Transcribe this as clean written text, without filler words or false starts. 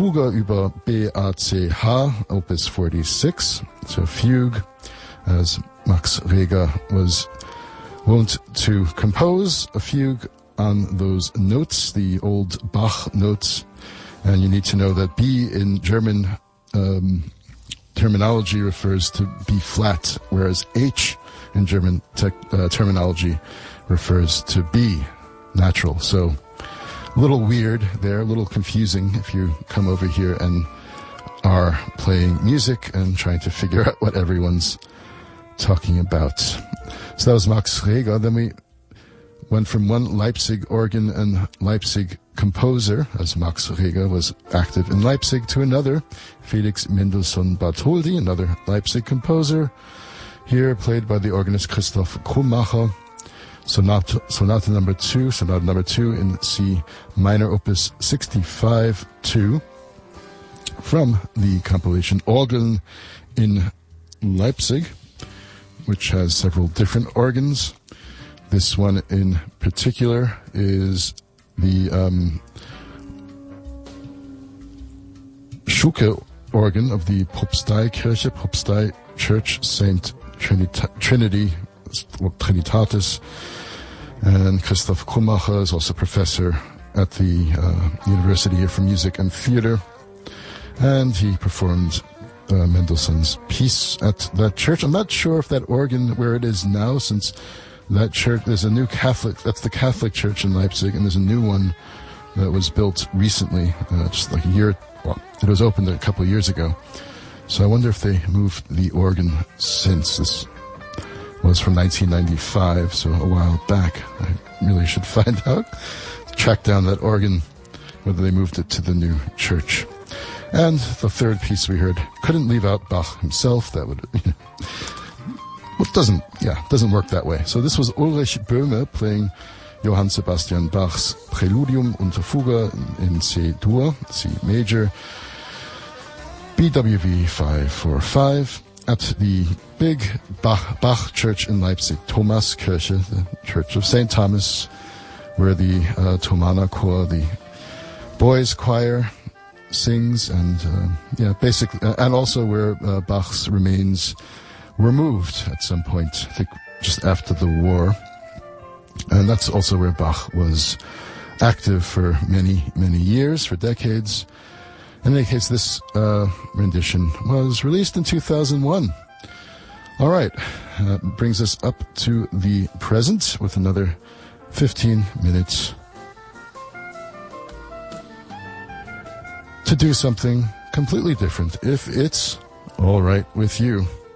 Fuge über BACH, Opus 46. It's a fugue, as Max Reger was wont to compose a fugue on those notes, the old Bach notes. And you need to know that B in German terminology refers to B flat, whereas H in German terminology refers to B, natural. So a little weird there, a little confusing if you come over here and are playing music and trying to figure out what everyone's talking about. So that was Max Reger. Then we went from one Leipzig organ and Leipzig composer, as Max Reger was active in Leipzig, to another, Felix Mendelssohn Bartholdy, another Leipzig composer, here played by the organist Christoph Krummacher. Sonata number 2 in C minor, opus 65-2, from the compilation Orgeln in Leipzig, which has several different organs. This one in particular is the Schuke organ of the Propsteikirche, Propstei Church, Saint Trinity, Trinitatis. And Christoph Krummacher is also professor at the University here for Music and Theater. And he performed Mendelssohn's piece at that church. I'm not sure if that organ, where it is now, since that church, there's a new Catholic, that's the Catholic church in Leipzig, and there's a new one that was built recently, just like it was opened a couple of years ago. So I wonder if they moved the organ since. This was from 1995, so a while back. I really should find out, track down that organ, whether they moved it to the new church. And the third piece we heard couldn't leave out Bach himself. That would, it doesn't work that way. So this was Ulrich Böhme playing Johann Sebastian Bach's Preludium und Fuge in C-Dur, C major, BWV 545, at the big Bach church in Leipzig, Thomaskirche, the Church of St. Thomas, where the Thomaner Chor, the boys' choir, sings, and basically, and also where Bach's remains were moved at some point, I think just after the war. And that's also where Bach was active for many, many years, for decades. In any case, this rendition was released in 2001. All right, brings us up to the present with another 15 minutes to do something completely different, if it's all right with you.